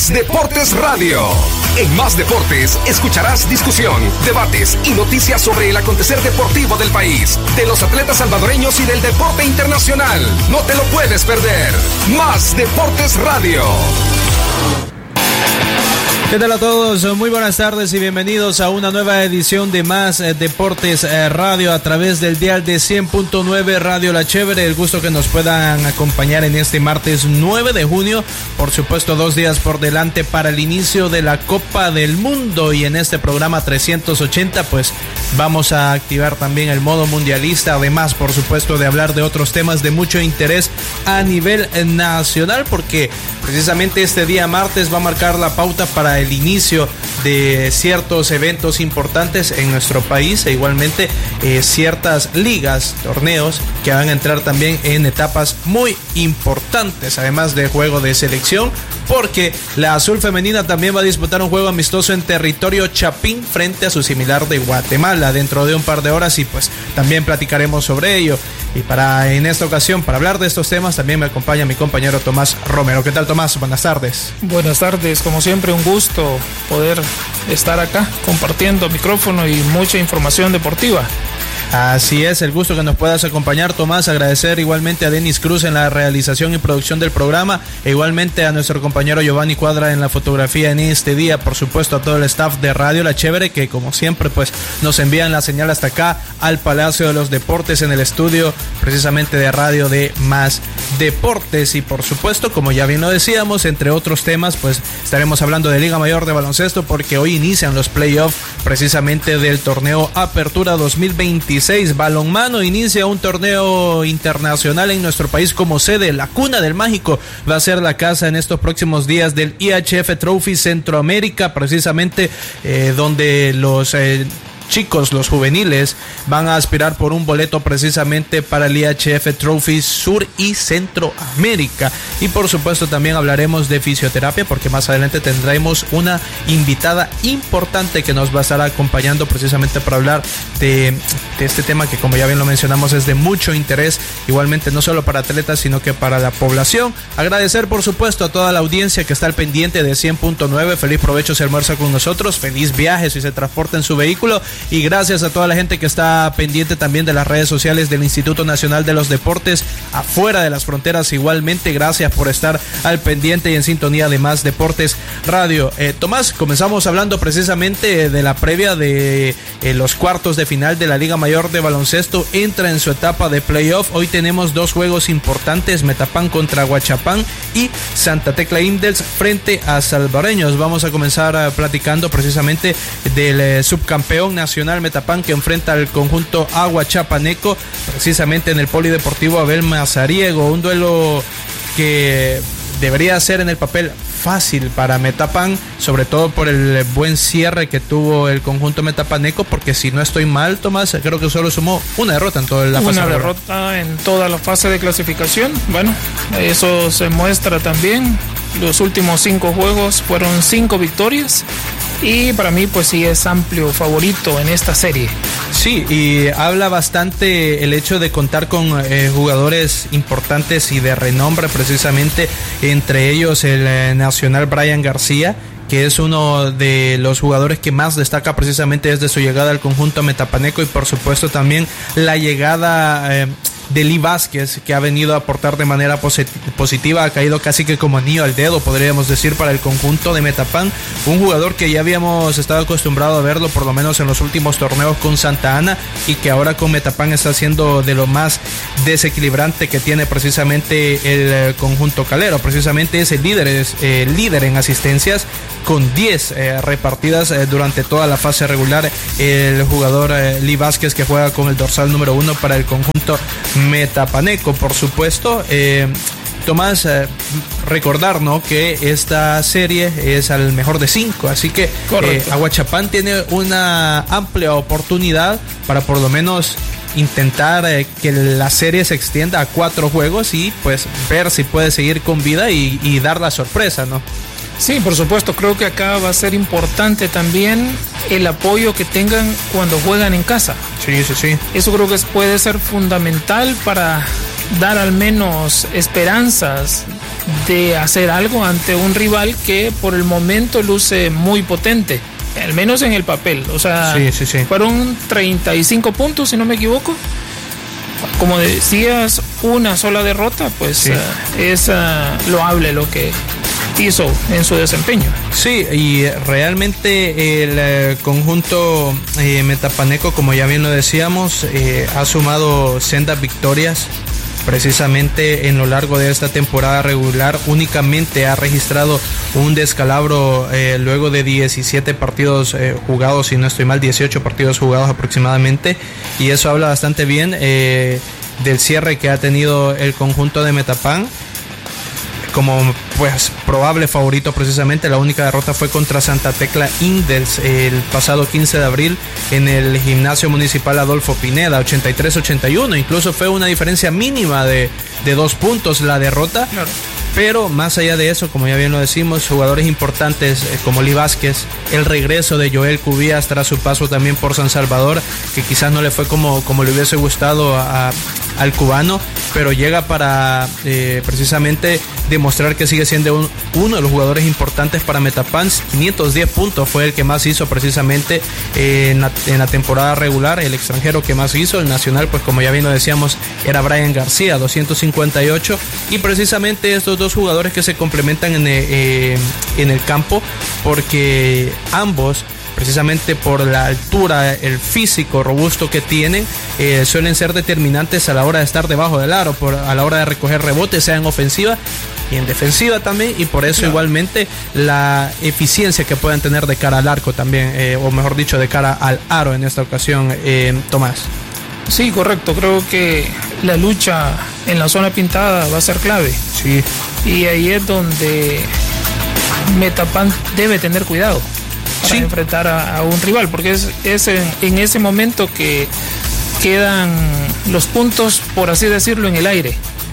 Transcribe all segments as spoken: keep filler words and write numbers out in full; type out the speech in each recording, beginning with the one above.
Más Deportes Radio. En Más Deportes escucharás discusión, debates y noticias sobre el acontecer deportivo del país, de los atletas salvadoreños y del deporte internacional. No te lo puedes perder. Más Deportes Radio. ¿Qué tal a todos? Muy buenas tardes y bienvenidos a una nueva edición de Más Deportes Radio a través del dial de cien punto nueve Radio La Chévere. El gusto que nos puedan acompañar en este martes nueve de junio. Por supuesto, dos días por delante para el inicio de la Copa del Mundo, y en este programa trescientos ochenta pues vamos a activar también el modo mundialista, además por supuesto de hablar de otros temas de mucho interés a nivel nacional, porque precisamente este día martes va a marcar la pauta para el inicio de ciertos eventos importantes en nuestro país, e igualmente eh, ciertas ligas, torneos que van a entrar también en etapas muy importantes, además de juego de selección, porque la azul femenina también va a disputar un juego amistoso en territorio chapín frente a su similar de Guatemala dentro de un par de horas, y pues también platicaremos sobre ello. Y para en esta ocasión, para hablar de estos temas, también me acompaña mi compañero Tomás Romero. ¿Qué tal, Tomás? Buenas tardes. Buenas tardes, como siempre un gusto poder estar acá compartiendo micrófono y mucha información deportiva. Así es, el gusto que nos puedas acompañar, Tomás. Agradecer igualmente a Denis Cruz en la realización y producción del programa, e igualmente a nuestro compañero Giovanni Cuadra en la fotografía en este día. Por supuesto a todo el staff de Radio La Chévere, que como siempre pues nos envían la señal hasta acá al Palacio de los Deportes, en el estudio precisamente de Radio de Más Deportes. Y por supuesto, como ya bien lo decíamos, entre otros temas pues estaremos hablando de Liga Mayor de Baloncesto, porque hoy inician los playoffs precisamente del torneo Apertura dos mil veintiséis. Balonmano inicia un torneo internacional en nuestro país como sede. La cuna del mágico va a ser la casa en estos próximos días del I H F Trophy Centroamérica, precisamente eh, donde los eh, chicos, los juveniles, van a aspirar por un boleto precisamente para el I H F Trophy Sur y Centroamérica. Y por supuesto también hablaremos de fisioterapia, porque más adelante tendremos una invitada importante que nos va a estar acompañando precisamente para hablar de, de este tema que, como ya bien lo mencionamos, es de mucho interés, igualmente no solo para atletas sino que para la población. Agradecer por supuesto a toda la audiencia que está al pendiente de cien punto nueve. Feliz provecho si almuerza con nosotros, feliz viaje si se transporta en su vehículo. Y gracias a toda la gente que está pendiente también de las redes sociales del Instituto Nacional de los Deportes afuera de las fronteras. Igualmente, gracias por estar al pendiente y en sintonía de Más Deportes Radio. Eh, Tomás, comenzamos hablando precisamente de la previa de eh, los cuartos de final de la Liga Mayor de Baloncesto. Entra en su etapa de playoff. Hoy tenemos dos juegos importantes: Metapán contra Huachapán y Santa Tecla Indels frente a Salvadoreños. Vamos a comenzar uh, platicando precisamente del eh, subcampeón nacional Nacional Metapán, que enfrenta al conjunto aguachapaneco precisamente en el Polideportivo Abel Mazariego, un duelo que debería ser en el papel fácil para Metapán, sobre todo por el buen cierre que tuvo el conjunto metapaneco, porque si no estoy mal, Tomás, creo que solo sumó una derrota en toda la fase. Una derrota en toda la fase de clasificación. Bueno, eso se muestra también. Los últimos cinco juegos fueron cinco victorias, y para mí pues sí es amplio favorito en esta serie. Sí, y habla bastante el hecho de contar con eh, jugadores importantes y de renombre, precisamente entre ellos el eh, nacional Brian García, que es uno de los jugadores que más destaca precisamente desde su llegada al conjunto metapaneco, y por supuesto también la llegada eh, de Lee Vázquez, que ha venido a aportar de manera posit- positiva, ha caído casi que como anillo al dedo, podríamos decir, para el conjunto de Metapán, un jugador que ya habíamos estado acostumbrado a verlo por lo menos en los últimos torneos con Santa Ana, y que ahora con Metapán está siendo de lo más desequilibrante que tiene precisamente el conjunto calero. Precisamente es el líder, es el líder en asistencias, con diez eh, repartidas eh, durante toda la fase regular, el jugador eh, Lee Vázquez, que juega con el dorsal número uno para el conjunto metapaneco. Por supuesto, eh, Tomás, eh, recordar, ¿no?, que esta serie es al mejor de cinco, así que eh, Aguachapán tiene una amplia oportunidad para por lo menos intentar eh, que la serie se extienda a cuatro juegos y pues ver si puede seguir con vida y, y dar la sorpresa, ¿no? Sí, por supuesto, creo que acá va a ser importante también el apoyo que tengan cuando juegan en casa. Sí, sí, sí. Eso creo que puede ser fundamental para dar al menos esperanzas de hacer algo ante un rival que por el momento luce muy potente, al menos en el papel. O sea, sí, sí, sí. fueron treinta y cinco puntos, si no me equivoco. Como decías, una sola derrota, pues sí. uh, es uh, loable lo que hizo en su desempeño. Sí, y realmente el eh, conjunto eh, metapaneco, como ya bien lo decíamos, eh, ha sumado sendas victorias. Precisamente en lo largo de esta temporada regular únicamente ha registrado un descalabro eh, luego de diecisiete partidos eh, jugados, si no estoy mal, dieciocho partidos jugados aproximadamente, y eso habla bastante bien eh, del cierre que ha tenido el conjunto de Metapan como pues probable favorito. Precisamente la única derrota fue contra Santa Tecla Indels el pasado quince de abril en el gimnasio municipal Adolfo Pineda, ochenta y tres a ochenta y uno. Incluso fue una diferencia mínima de, de dos puntos la derrota. Claro. Pero más allá de eso, como ya bien lo decimos, jugadores importantes eh, como Lee Vázquez, el regreso de Joel Cubías tras su paso también por San Salvador, que quizás no le fue como, como le hubiese gustado a, a, al cubano, pero llega para eh, precisamente demostrar que sigue siendo un, uno de los jugadores importantes para Metapan. quinientos diez puntos fue el que más hizo precisamente eh, en, la, en la temporada regular. El extranjero que más hizo, el nacional, pues como ya bien lo decíamos, era Brian García, doscientos cincuenta y ocho, y precisamente estos dos jugadores que se complementan en, eh, en el campo, porque ambos, precisamente por la altura, el físico robusto que tienen, eh, suelen ser determinantes a la hora de estar debajo del aro, por, a la hora de recoger rebotes, sea en ofensiva y en defensiva también, y por eso claro. igualmente la eficiencia que pueden tener de cara al arco también, eh, o mejor dicho, de cara al aro en esta ocasión, eh, Tomás. Sí, correcto. Creo que la lucha en la zona pintada va a ser clave. Sí. Y ahí es donde Metapan debe tener cuidado para sí. enfrentar a, a un rival, porque es, es en, en ese momento que quedan los puntos, por así decirlo, en el aire.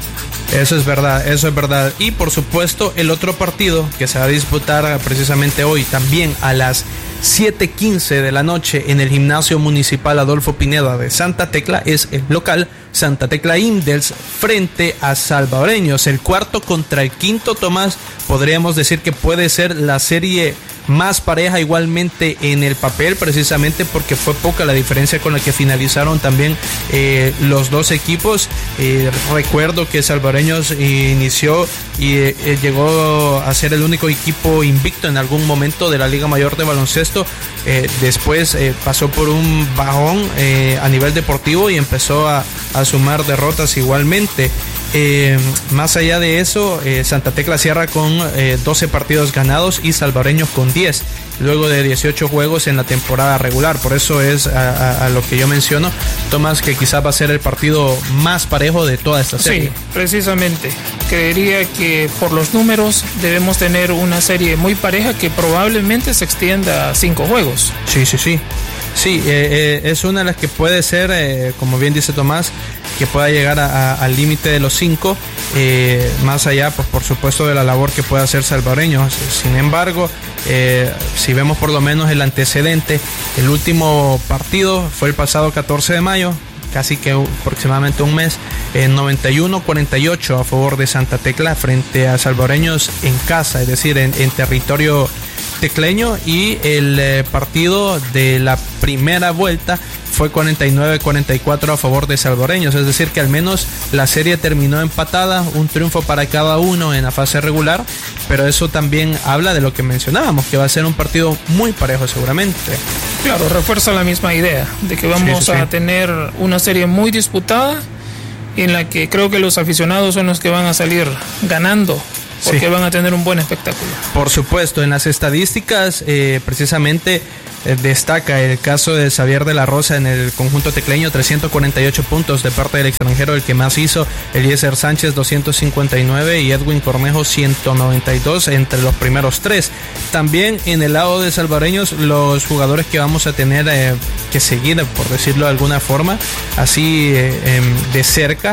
Eso es verdad, eso es verdad. Y por supuesto, el otro partido que se va a disputar precisamente hoy, también a las siete quince de la noche en el gimnasio municipal Adolfo Pineda de Santa Tecla, es el local Santa Tecla Indels frente a Salvadoreños. El cuarto contra el quinto, Tomás, podríamos decir que puede ser la serie más pareja igualmente en el papel, precisamente porque fue poca la diferencia con la que finalizaron también eh, los dos equipos. Eh, recuerdo que Salvadoreños inició y eh, llegó a ser el único equipo invicto en algún momento de la Liga Mayor de Baloncesto. Eh, después eh, pasó por un bajón eh, a nivel deportivo y empezó a, a sumar derrotas igualmente. Eh, más allá de eso, eh, Santa Tecla cierra con eh, doce partidos ganados y Salvadoreños con diez, luego de dieciocho juegos en la temporada regular. Por eso es a, a, a lo que yo menciono, Tomás, que quizás va a ser el partido más parejo de toda esta serie. Sí, precisamente. Creería que por los números debemos tener una serie muy pareja que probablemente se extienda a cinco juegos. Sí, sí, sí. Sí, eh, eh, es una de las que puede ser, eh, como bien dice Tomás, que pueda llegar a, a, al límite de los cinco, eh, más allá, pues por supuesto, de la labor que pueda hacer Salvadoreños. Sin embargo, eh, si vemos por lo menos el antecedente, el último partido fue el pasado catorce de mayo, casi que aproximadamente un mes, en noventa y uno a cuarenta y ocho a favor de Santa Tecla frente a Salvadoreños en casa, es decir, en, en territorio tecleño, y el eh, partido de la primera vuelta fue cuarenta y nueve a cuarenta y cuatro a favor de Salvadoreños, es decir que al menos la serie terminó empatada, un triunfo para cada uno en la fase regular, pero eso también habla de lo que mencionábamos, que va a ser un partido muy parejo seguramente. Claro, refuerza la misma idea de que vamos sí, sí, a sí. tener una serie muy disputada, en la que creo que los aficionados son los que van a salir ganando, porque sí. van a tener un buen espectáculo. Por supuesto, en las estadísticas eh, precisamente eh, destaca el caso de Xavier de la Rosa en el conjunto tecleño, trescientos cuarenta y ocho puntos de parte del extranjero, el que más hizo. Eliezer Sánchez doscientos cincuenta y nueve y Edwin Cornejo ciento noventa y dos entre los primeros tres. También en el lado de salvadoreños, los jugadores que vamos a tener eh, que seguir, por decirlo de alguna forma, así eh, eh, de cerca,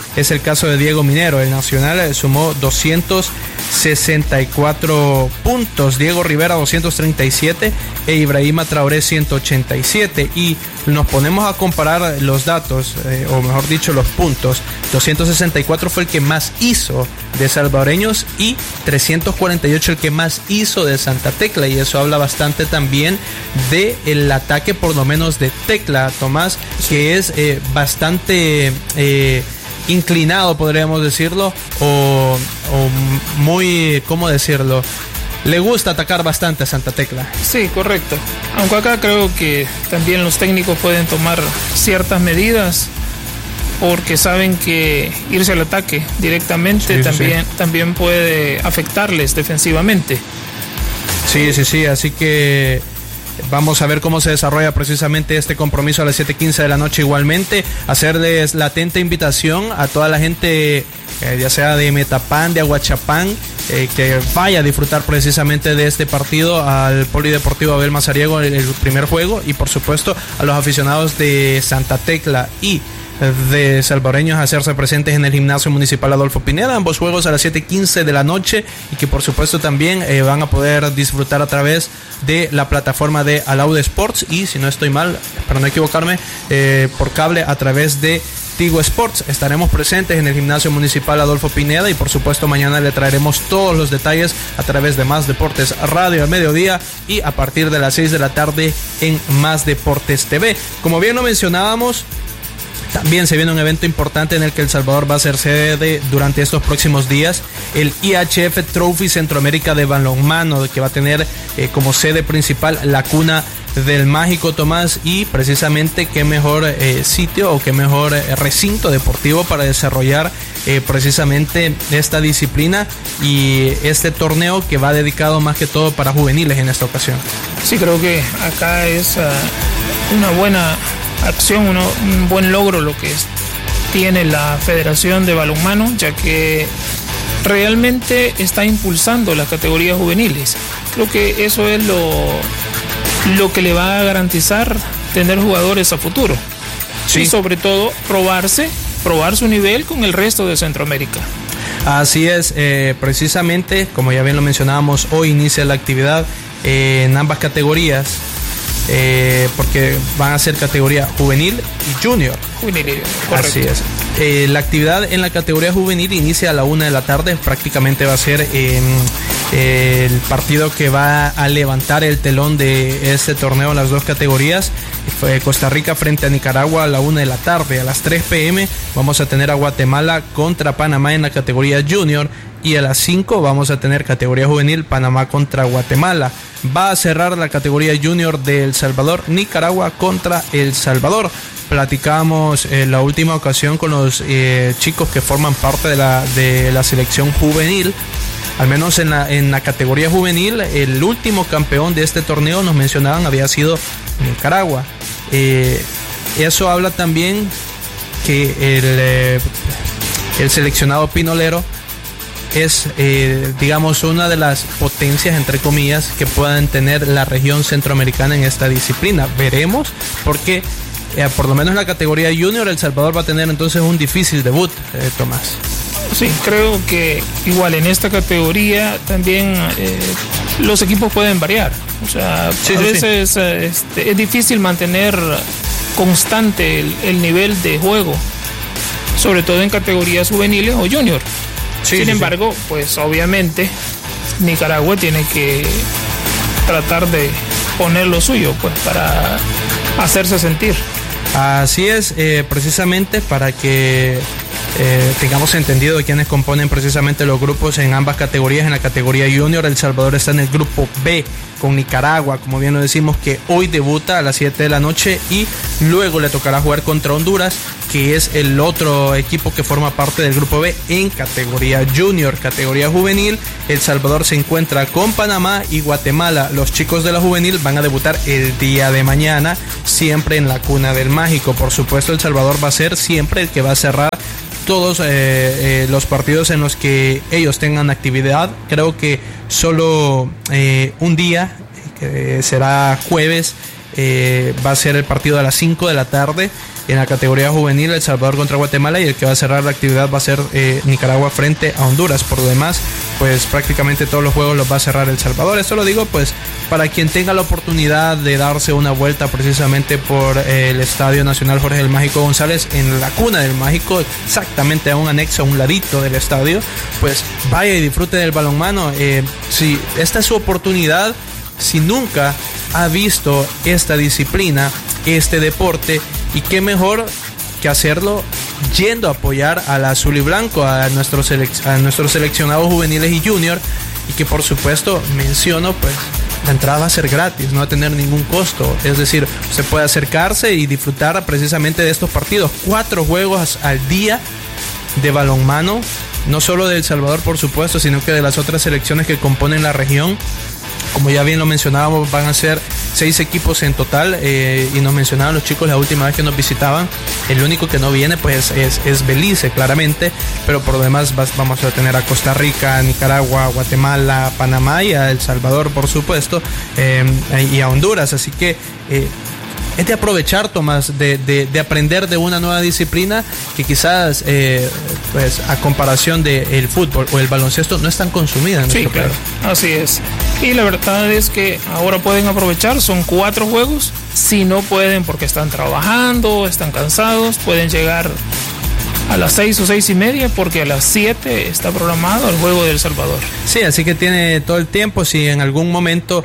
es el caso de Diego Minero. El Nacional sumó doscientos sesenta y cuatro puntos, Diego Rivera doscientos treinta y siete e Ibrahima Traoré ciento ochenta y siete. Y nos ponemos a comparar los datos, eh, o mejor dicho los puntos. Doscientos sesenta y cuatro fue el que más hizo de salvadoreños y trescientos cuarenta y ocho el que más hizo de Santa Tecla, y eso habla bastante también del ataque, por lo menos de Tecla, Tomás, que es eh, bastante eh, inclinado, podríamos decirlo, o, o muy, ¿cómo decirlo? Le gusta atacar bastante a Santa Tecla. Sí, correcto. Aunque acá creo que también los técnicos pueden tomar ciertas medidas, porque saben que irse al ataque directamente sí, también, sí. también puede afectarles defensivamente. Sí, sí, sí, así que vamos a ver cómo se desarrolla precisamente este compromiso a las siete quince de la noche. Igualmente, hacerles la atenta invitación a toda la gente, eh, ya sea de Metapán, de Aguachapán, eh, que vaya a disfrutar precisamente de este partido al Polideportivo Abel Mazariego, el, el primer juego, y por supuesto a los aficionados de Santa Tecla y de salvadoreños a hacerse presentes en el Gimnasio Municipal Adolfo Pineda, ambos juegos a las siete quince de la noche, y que por supuesto también eh, van a poder disfrutar a través de la plataforma de Alaud Sports, y si no estoy mal, para no equivocarme, eh, por cable a través de Tigo Sports. Estaremos presentes en el Gimnasio Municipal Adolfo Pineda, y por supuesto mañana le traeremos todos los detalles a través de Más Deportes Radio al mediodía y a partir de las seis de la tarde en Más Deportes T V. Como bien lo mencionábamos, también se viene un evento importante en el que El Salvador va a ser sede durante estos próximos días, el I H F Trophy Centroamérica de balonmano, que va a tener eh, como sede principal la cuna del Mágico, Tomás, y precisamente qué mejor eh, sitio o qué mejor eh, recinto deportivo para desarrollar eh, precisamente esta disciplina y este torneo que va dedicado más que todo para juveniles en esta ocasión. Sí, creo que acá es uh, una buena acción, uno, un buen logro lo que es, tiene la Federación de Balonmano, ya que realmente está impulsando las categorías juveniles. Creo que eso es lo, lo que le va a garantizar tener jugadores a futuro. Sí. Y sobre todo probarse, probar su nivel con el resto de Centroamérica. Así es, eh, precisamente, como ya bien lo mencionábamos, hoy inicia la actividad eh, en ambas categorías. Eh, porque van a ser categoría juvenil y junior. Juvenil, correcto. Así es. Eh, la actividad en la categoría juvenil inicia a la una de la tarde. Prácticamente va a ser eh, eh, el partido que va a levantar el telón de este torneo en las dos categorías. Fue Costa Rica frente a Nicaragua a la una de la tarde. A las tres pm vamos a tener a Guatemala contra Panamá en la categoría junior. Y a las cinco vamos a tener categoría juvenil, Panamá contra Guatemala. Va a cerrar la categoría junior de El Salvador, Nicaragua contra El Salvador. Platicábamos en la última ocasión con los eh, chicos que forman parte de la, de la selección juvenil. Al menos en la, en la categoría juvenil, el último campeón de este torneo, nos mencionaban, había sido Nicaragua. Eh, eso habla también que el, eh, el seleccionado pinolero es, eh, digamos, una de las potencias, entre comillas, que puedan tener la región centroamericana en esta disciplina. Veremos, porque eh, por lo menos en la categoría junior El Salvador va a tener entonces un difícil debut, eh, Tomás. Sí, creo que igual en esta categoría también eh, los equipos pueden variar. O sea, sí, a sí, veces sí. Este, es difícil mantener constante el, el nivel de juego, sobre todo en categorías juveniles o junior. Sí, Sin sí, embargo, sí. pues obviamente Nicaragua tiene que tratar de poner lo suyo, pues, para hacerse sentir. Así es, eh, precisamente para que eh, tengamos entendido de quiénes componen precisamente los grupos en ambas categorías. En la categoría junior, El Salvador está en el grupo B con Nicaragua, como bien lo decimos, que hoy debuta a las siete de la noche, y luego le tocará jugar contra Honduras, que es el otro equipo que forma parte del grupo B en categoría junior. Categoría juvenil, El Salvador se encuentra con Panamá y Guatemala. Los chicos de la juvenil van a debutar el día de mañana, siempre en la cuna del Mágico. Por supuesto, El Salvador va a ser siempre el que va a cerrar todos eh, eh, los partidos en los que ellos tengan actividad. Creo que solo eh, un día, que será jueves, eh, va a ser el partido a las cinco de la tarde en la categoría juvenil, El Salvador contra Guatemala, y el que va a cerrar la actividad va a ser eh, Nicaragua frente a Honduras. Por lo demás, pues prácticamente todos los juegos los va a cerrar El Salvador. Esto lo digo pues para quien tenga la oportunidad de darse una vuelta precisamente por eh, el Estadio Nacional Jorge el Mágico González, en la cuna del Mágico, exactamente a un anexo, a un ladito del estadio, pues vaya y disfrute del balonmano. Eh, si esta es su oportunidad, si nunca ha visto esta disciplina, este deporte, y qué mejor que hacerlo yendo a apoyar al azul y blanco, a nuestros, selec- a nuestros seleccionados juveniles y junior, y que por supuesto menciono, pues la entrada va a ser gratis, no va a tener ningún costo, es decir, se puede acercarse y disfrutar precisamente de estos partidos, cuatro juegos al día de balonmano, no solo de El Salvador por supuesto, sino que de las otras selecciones que componen la región. Como ya bien lo mencionábamos, van a ser seis equipos en total, eh, y nos mencionaban los chicos la última vez que nos visitaban, el único que no viene pues es, es Belice claramente, pero por lo demás vas, vamos a tener a Costa Rica, Nicaragua, Guatemala, Panamá y a El Salvador por supuesto, eh, y a Honduras, así que eh, es de aprovechar, Tomás, de, de, de aprender de una nueva disciplina que quizás, eh, pues, a comparación del fútbol o el baloncesto, no es tan consumida en sí, nuestro claro, país. así es. Y la verdad es que ahora pueden aprovechar, son cuatro juegos. Si no pueden porque están trabajando, están cansados, pueden llegar a las seis o seis y media, porque a las siete está programado el juego de El Salvador. Sí, así que tiene todo el tiempo. Si en algún momento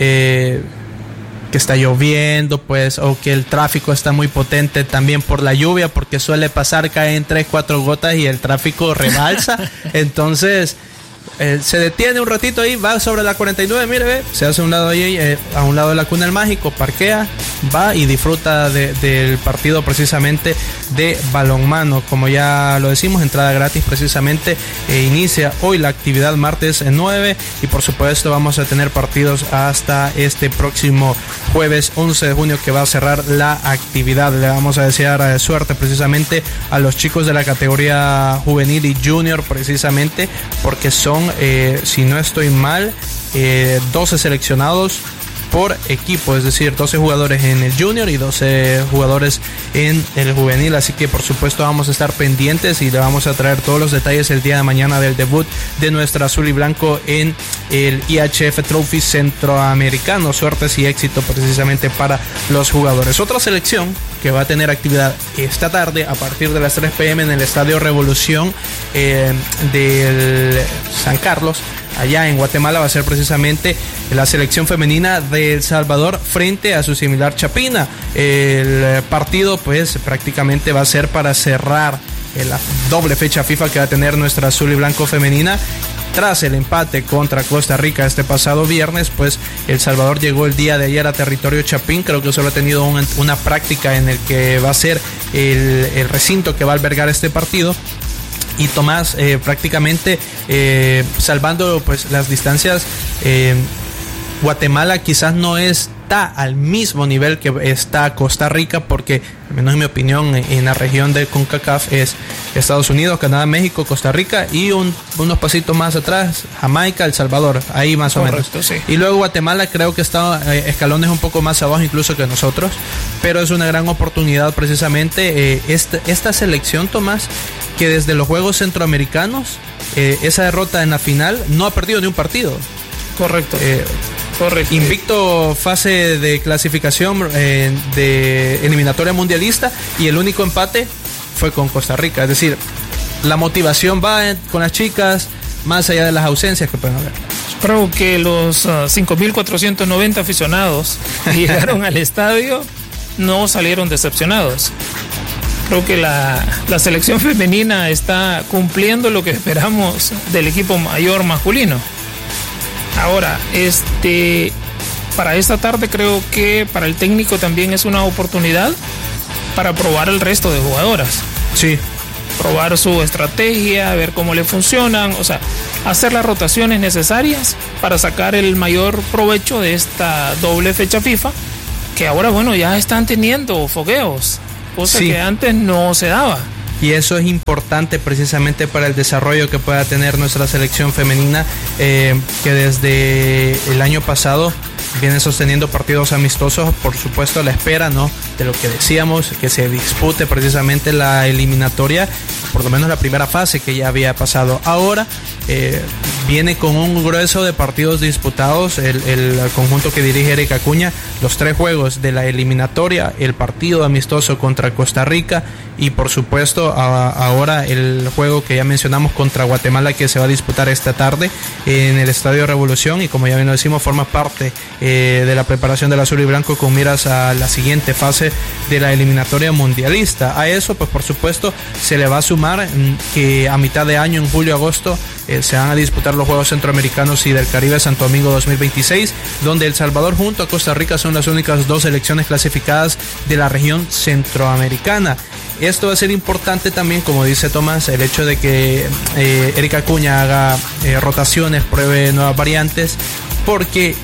eh, que está lloviendo, pues, o que el tráfico está muy potente también por la lluvia, porque suele pasar, caen tres, cuatro gotas y el tráfico rebalsa. Entonces eh, se detiene un ratito ahí, va sobre la cuarenta y nueve, mire, ve, se hace a un lado ahí, eh, a un lado de la cuna del Mágico, parquea, va y disfruta de, del partido precisamente de balonmano. Como ya lo decimos, entrada gratis precisamente, eh, inicia hoy la actividad martes nueve, y por supuesto vamos a tener partidos hasta este próximo jueves once de junio, que va a cerrar la actividad. Le vamos a desear eh, suerte precisamente a los chicos de la categoría juvenil y junior, precisamente porque son, eh, si no estoy mal, eh, doce seleccionados por equipo, es decir, doce jugadores en el junior y doce jugadores en el juvenil, así que por supuesto vamos a estar pendientes y le vamos a traer todos los detalles el día de mañana del debut de nuestra azul y blanco en el I H F Trophy Centroamericano. Suertes y éxito precisamente para los jugadores. Otra selección que va a tener actividad esta tarde a partir de las tres pe eme en el Estadio Revolución eh, del San Carlos, allá en Guatemala, va a ser precisamente la selección femenina de El Salvador frente a su similar Chapina. El partido pues prácticamente va a ser para cerrar la doble fecha FIFA que va a tener nuestra azul y blanco femenina. Tras el empate contra Costa Rica este pasado viernes, pues El Salvador llegó el día de ayer a territorio Chapín. Creo que solo ha tenido una, una práctica en el que va a ser el, el recinto que va a albergar este partido. Y Tomás, eh, prácticamente eh, salvando pues las distancias, eh, Guatemala quizás no está al mismo nivel que está Costa Rica, porque al menos en mi opinión en la región de CONCACAF es Estados Unidos, Canadá, México, Costa Rica y un, unos pasitos más atrás Jamaica, El Salvador, ahí más Correcto, o menos. Sí. Y luego Guatemala creo que está eh, escalones un poco más abajo incluso que nosotros, pero es una gran oportunidad precisamente eh, esta, esta selección, Tomás, que desde los Juegos Centroamericanos, eh, esa derrota en la final, no ha perdido ni un partido. Correcto. Eh, Correcto. Invicto fase de clasificación eh, de eliminatoria mundialista, y el único empate fue con Costa Rica. Es decir, la motivación va en, con las chicas, más allá de las ausencias que pueden haber. Creo que los uh, cinco mil cuatrocientos noventa aficionados que llegaron al estadio no salieron decepcionados. Creo que la, la selección femenina está cumpliendo lo que esperamos del equipo mayor masculino. Ahora, este, para esta tarde creo que para el técnico también es una oportunidad para probar el resto de jugadoras. Sí. Probar su estrategia, ver cómo le funcionan, o sea, hacer las rotaciones necesarias para sacar el mayor provecho de esta doble fecha FIFA, que ahora, bueno, ya están teniendo fogueos, cosa sí. que antes no se daba. Y eso es importante precisamente para el desarrollo que pueda tener nuestra selección femenina, eh, que desde el año pasado viene sosteniendo partidos amistosos, por supuesto a la espera, ¿no?, de lo que decíamos, que se dispute precisamente la eliminatoria, por lo menos la primera fase que ya había pasado. Ahora eh, viene con un grueso de partidos disputados, el, el conjunto que dirige Eric Acuña, los tres juegos de la eliminatoria, el partido amistoso contra Costa Rica y por supuesto a, ahora el juego que ya mencionamos contra Guatemala, que se va a disputar esta tarde en el Estadio Revolución, y como ya bien lo decimos, forma parte eh, de la preparación del azul y blanco con miras a la siguiente fase de la eliminatoria mundialista. A eso pues por supuesto se le va a sumar que a mitad de año, en julio-agosto, eh, se van a disputar los Juegos Centroamericanos y del Caribe Santo Domingo dos mil veintiséis, donde El Salvador junto a Costa Rica son las únicas dos selecciones clasificadas de la región centroamericana. Esto va a ser importante también, como dice Tomás, el hecho de que eh, Eric Acuña haga eh, rotaciones, pruebe nuevas variantes, porque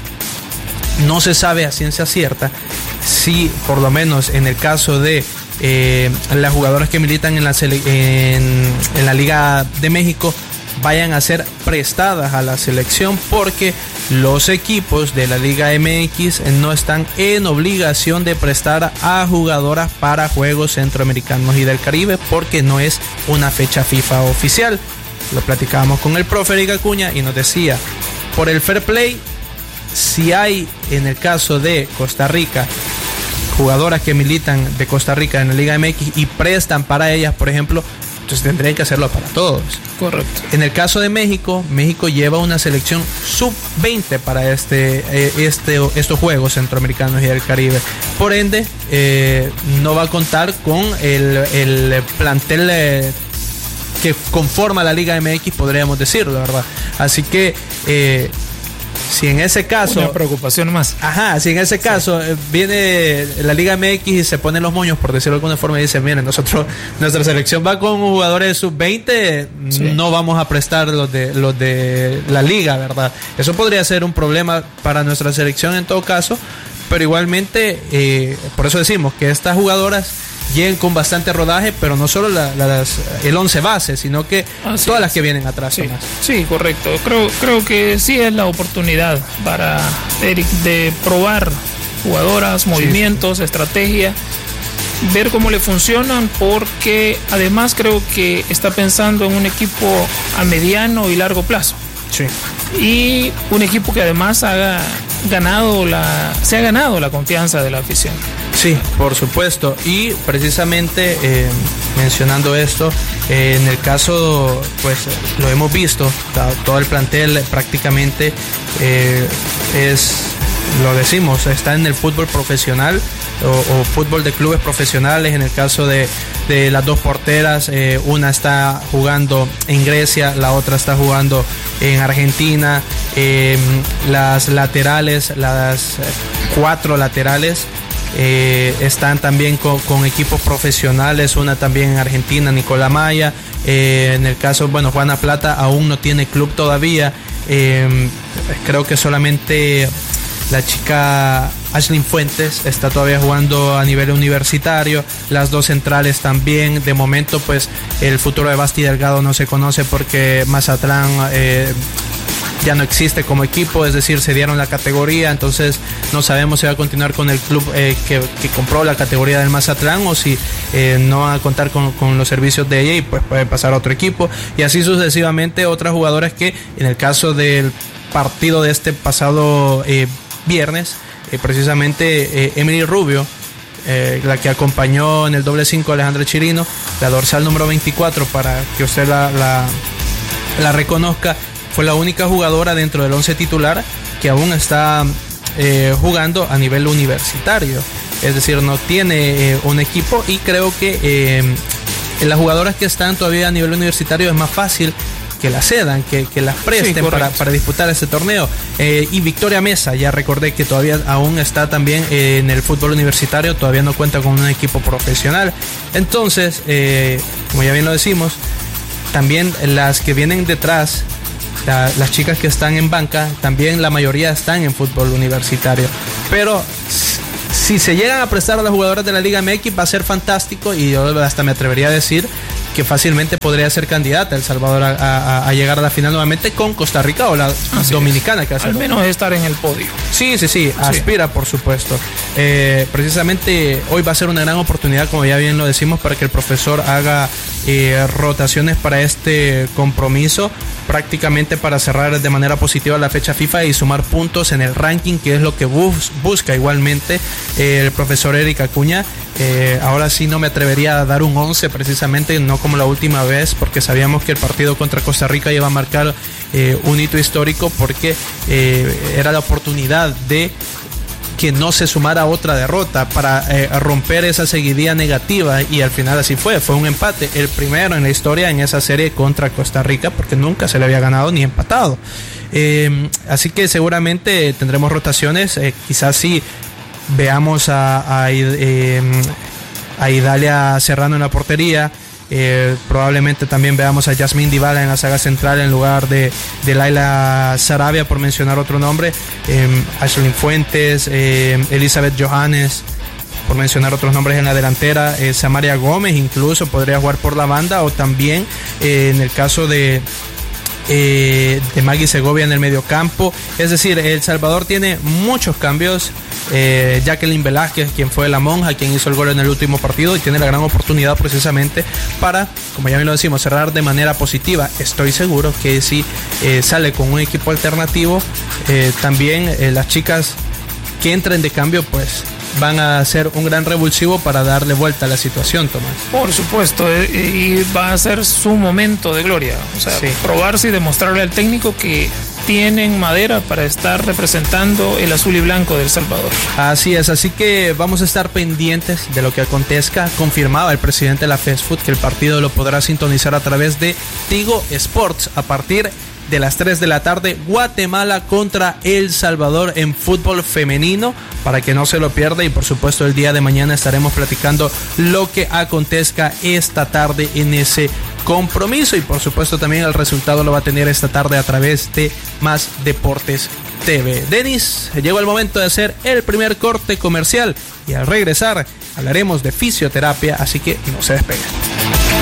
no se sabe a ciencia cierta si, por lo menos en el caso de eh, las jugadoras que militan en la, sele- en, en la Liga de México, vayan a ser prestadas a la selección, porque los equipos de la Liga M X no están en obligación de prestar a jugadoras para Juegos Centroamericanos y del Caribe, porque no es una fecha FIFA oficial. Lo platicábamos con el profe Eric Acuña y nos decía, por el fair play, si hay en el caso de Costa Rica jugadoras que militan de Costa Rica en la Liga M X y prestan para ellas, por ejemplo, entonces tendrían que hacerlo para todos. Correcto. En el caso de México, México lleva una selección sub veinte para este, este, estos Juegos Centroamericanos y del Caribe. Por ende, eh, no va a contar con el, el plantel eh, que conforma la Liga M X, podríamos decirlo, ¿verdad? Así que eh, si en ese caso... Una preocupación más. Ajá, si en ese caso sí. viene la Liga M X y se ponen los moños, por decirlo de alguna forma, y dicen, miren, nosotros, nuestra selección va con jugadores sub veinte, sí. no vamos a prestar los de, los de la Liga, ¿verdad? Eso podría ser un problema para nuestra selección en todo caso, pero igualmente, eh, por eso decimos que estas jugadoras lleguen con bastante rodaje, pero no solo la, la, las, el once base, sino que Así todas es. las que vienen atrás. Sí, sí, correcto. Creo, creo que sí es la oportunidad para Eric de probar jugadoras, movimientos, sí, sí. estrategia, ver cómo le funcionan, porque además creo que está pensando en un equipo a mediano y largo plazo. Sí. Y un equipo que además haga ganado la, se ha ganado la confianza de la afición. Sí, por supuesto. Y precisamente eh, mencionando esto, eh, en el caso, pues lo hemos visto, todo el plantel prácticamente eh, es, lo decimos, está en el fútbol profesional o, o fútbol de clubes profesionales. En el caso de, de las dos porteras, eh, una está jugando en Grecia, la otra está jugando en Argentina. Eh, las laterales, las cuatro laterales eh, están también con, con equipos profesionales, una también en Argentina, Nicolás Maya. Eh, en el caso, bueno, Juana Plata aún no tiene club todavía. Eh, creo que solamente la chica Ashlyn Fuentes está todavía jugando a nivel universitario. Las dos centrales también. De momento, pues el futuro de Basti Delgado no se conoce porque Mazatlán eh, ya no existe como equipo, es decir, se dieron la categoría, entonces no sabemos si va a continuar con el club eh, que, que compró la categoría del Mazatlán o si eh, no van a contar con, con los servicios de ella y pues puede pasar a otro equipo, y así sucesivamente otras jugadoras que en el caso del partido de este pasado eh, viernes, eh, precisamente eh, Emily Rubio, eh, la que acompañó en el doble cinco a Alejandra Chirino, la dorsal número veinticuatro, para que usted la, la, la reconozca, fue la única jugadora dentro del once titular que aún está eh, jugando a nivel universitario, es decir, no tiene eh, un equipo, y creo que eh, las jugadoras que están todavía a nivel universitario es más fácil que las cedan, que, que las presten sí, para, para disputar este torneo. Eh, y Victoria Mesa, ya recordé que todavía aún está también eh, en el fútbol universitario, todavía no cuenta con un equipo profesional. Entonces, eh, como ya bien lo decimos, también las que vienen detrás, la, las chicas que están en banca, también la mayoría están en fútbol universitario. Pero si se llegan a prestar a las jugadoras de la Liga M X va a ser fantástico, y yo hasta me atrevería a decir que fácilmente podría ser candidata El Salvador a, a, a llegar a la final nuevamente con Costa Rica o la Así dominicana. Que al menos estar en el podio. Sí, sí, sí, aspira, sí. por supuesto. Eh, precisamente hoy va a ser una gran oportunidad, como ya bien lo decimos, para que el profesor haga eh, rotaciones para este compromiso, prácticamente para cerrar de manera positiva la fecha FIFA y sumar puntos en el ranking, que es lo que bus- busca igualmente eh, el profesor Eric Acuña. Eh, ahora sí no me atrevería a dar un once precisamente, no como la última vez, porque sabíamos que el partido contra Costa Rica iba a marcar eh, un hito histórico, porque eh, era la oportunidad de que no se sumara otra derrota para eh, romper esa seguidilla negativa, y al final así fue, fue un empate, el primero en la historia en esa serie contra Costa Rica, porque nunca se le había ganado ni empatado. Eh, así que seguramente tendremos rotaciones, eh, quizás sí veamos a, a, eh, a Idalia Serrano en la portería. Eh, probablemente también veamos a Yasmín Dybala en la saga central en lugar de, de Laila Sarabia, por mencionar otro nombre. eh, Ashlyn Fuentes, eh, Elizabeth Johannes, por mencionar otros nombres en la delantera. eh, Samaria Gómez incluso podría jugar por la banda, o también eh, en el caso de Eh, de Maggie Segovia en el mediocampo. Es decir, El Salvador tiene muchos cambios. eh, Jacqueline Velázquez, quien fue la monja, quien hizo el gol en el último partido, y tiene la gran oportunidad precisamente para, como ya bien lo decimos, cerrar de manera positiva. Estoy seguro que si eh, sale con un equipo alternativo, eh, también eh, las chicas que entren de cambio pues van a ser un gran revulsivo para darle vuelta a la situación, Tomás. Por supuesto, y va a ser su momento de gloria, o sea, sí. probarse y demostrarle al técnico que tienen madera para estar representando el azul y blanco de El Salvador. Así es, así que vamos a estar pendientes de lo que acontezca. Confirmaba el presidente de la FESFUT que el partido lo podrá sintonizar a través de Tigo Sports a partir de las tres de la tarde, Guatemala contra El Salvador en fútbol femenino, para que no se lo pierda. Y por supuesto el día de mañana estaremos platicando lo que acontezca esta tarde en ese compromiso, y por supuesto también el resultado lo va a tener esta tarde a través de Más Deportes T V. Denis, llegó el momento de hacer el primer corte comercial, y al regresar hablaremos de fisioterapia, así que no se despeguen.